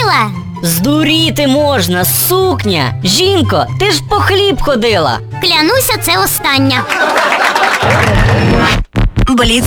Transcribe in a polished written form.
ходила? Здуріти можна, сукня! Жінко, ти ж по хліб ходила! Клянуся, це остання. Бліц